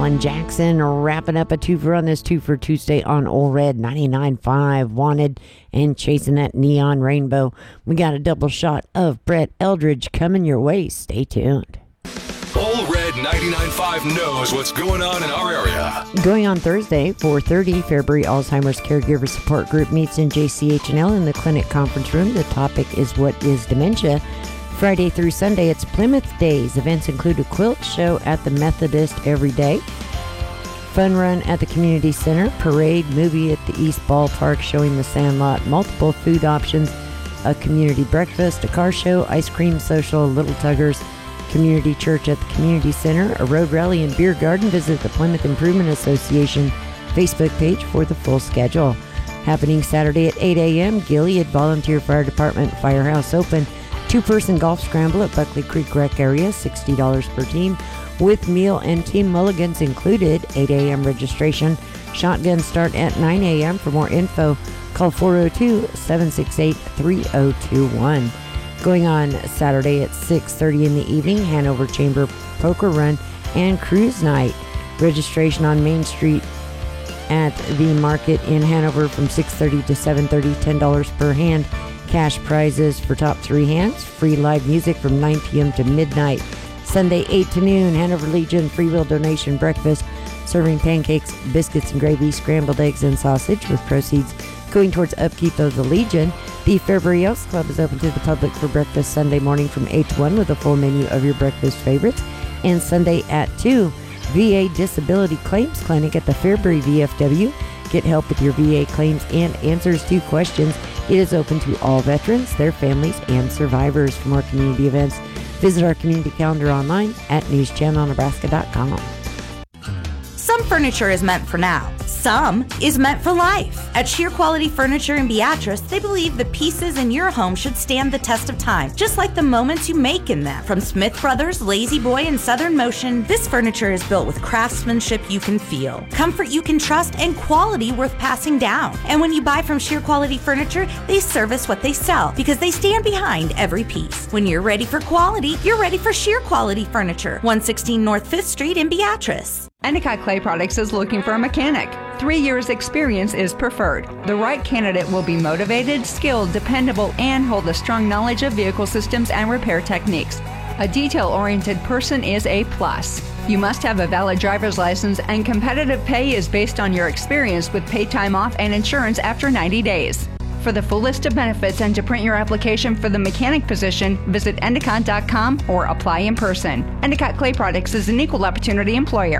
Alan Jackson wrapping up a twofer on this Two for Tuesday on Ole Red 99.5. Wanted and Chasing That Neon Rainbow. We got a double shot of Brett Eldridge coming your way. Stay tuned. Ole Red 99.5 knows what's going on in our area. Going on Thursday, 4:30, Fairbury Alzheimer's Caregiver Support Group meets in JCH&L in the clinic conference room. The topic is What is Dementia? Friday through Sunday, it's Plymouth Days. Events include a quilt show at the Methodist every day, fun run at the community center, parade, movie at the East Ballpark showing The Sandlot, multiple food options, a community breakfast, a car show, ice cream social, Little Tuggers, community church at the community center, a road rally and beer garden. Visit the Plymouth Improvement Association Facebook page for the full schedule. Happening Saturday at 8 a.m., Gilead Volunteer Fire Department Firehouse Open. Two-person golf scramble at Buckley Creek Rec Area, $60 per team, with meal and team mulligans included. 8 a.m. registration. Shotguns start at 9 a.m. For more info, call 402-768-3021. Going on Saturday at 6:30 in the evening, Hanover Chamber Poker Run and Cruise Night. Registration on Main Street at the market in Hanover from 6:30 to 7:30, $10 per hand. Cash prizes for top three hands. Free live music from 9 p.m. to midnight. Sunday, 8 to noon, Hanover Legion free will donation breakfast, serving pancakes, biscuits and gravy, scrambled eggs and sausage, with proceeds going towards upkeep of the Legion. The Fairbury Elks Club is open to the public for breakfast Sunday morning from 8 to 1 with a full menu of your breakfast favorites. And Sunday at 2, VA Disability Claims Clinic at the Fairbury VFW. Get help with your VA claims and answers to questions. It is open to all veterans, their families, and survivors. For more community events, visit our community calendar online at newschannelnebraska.com. Some furniture is meant for now. Some is meant for life. At Sheer Quality Furniture in Beatrice, they believe the pieces in your home should stand the test of time, just like the moments you make in them. From Smith Brothers, Lazy Boy, and Southern Motion, this furniture is built with craftsmanship you can feel, comfort you can trust, and quality worth passing down. And when you buy from Sheer Quality Furniture, they service what they sell because they stand behind every piece. When you're ready for quality, you're ready for Sheer Quality Furniture, 116 North 5th Street in Beatrice. Endicott Clay Products is looking for a mechanic. 3 years experience is preferred. The right candidate will be motivated, skilled, dependable, and hold a strong knowledge of vehicle systems and repair techniques. A detail-oriented person is a plus. You must have a valid driver's license, and competitive pay is based on your experience with paid time off and insurance after 90 days. For the full list of benefits and to print your application for the mechanic position, visit Endicott.com or apply in person. Endicott Clay Products is an equal opportunity employer.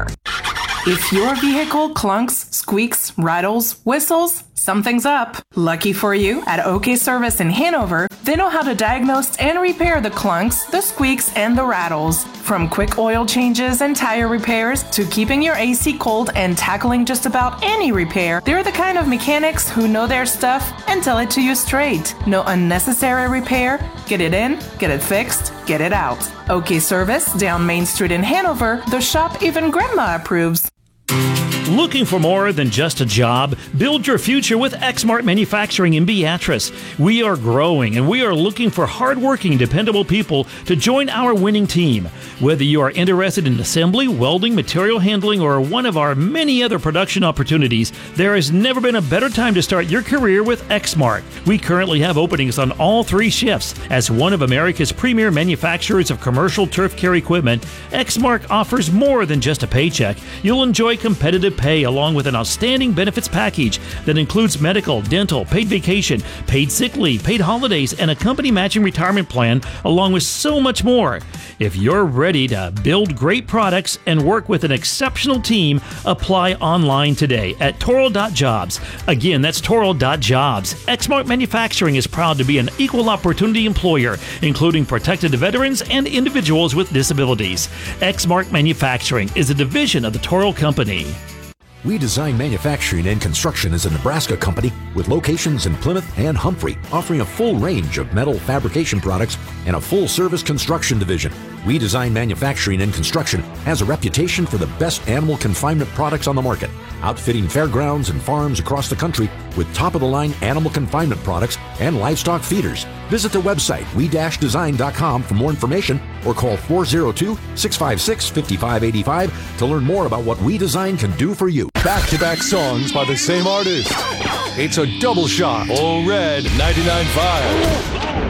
If your vehicle clunks, squeaks, rattles, whistles, something's up. Lucky for you, at OK Service in Hanover, they know how to diagnose and repair the clunks, the squeaks, and the rattles. From quick oil changes and tire repairs to keeping your AC cold and tackling just about any repair, they're the kind of mechanics who know their stuff and tell it to you straight. No unnecessary repair. Get it in, get it fixed, get it out. OK Service, down Main Street in Hanover, the shop even Grandma approves. Looking for more than just a job? Build your future with Exmart Manufacturing in Beatrice. We are growing and we are looking for hardworking, dependable people to join our winning team. Whether you are interested in assembly, welding, material handling, or one of our many other production opportunities, there has never been a better time to start your career with Exmart. We currently have openings on all 3 shifts. As one of America's premier manufacturers of commercial turf care equipment, Exmart offers more than just a paycheck. You'll enjoy competitive pay along with an outstanding benefits package that includes medical, dental, paid vacation, paid sick leave, paid holidays, and a company matching retirement plan, along with so much more. If you're ready to build great products and work with an exceptional team, apply online today at Toro.jobs. Again, that's Toro.jobs. Exmart Manufacturing is proud to be an equal opportunity employer, including protected veterans and individuals with disabilities. Exmart Manufacturing is a division of the Toro Company. We Design Manufacturing and Construction is a Nebraska company with locations in Plymouth and Humphrey, offering a full range of metal fabrication products and a full-service construction division. We Design Manufacturing and Construction has a reputation for the best animal confinement products on the market, outfitting fairgrounds and farms across the country with top-of-the-line animal confinement products and livestock feeders. Visit the website we-design.com for more information or call 402-656-5585 to learn more about what We Design can do for you. Back-to-back songs by the same artist. It's a double shot. All Red 99.5.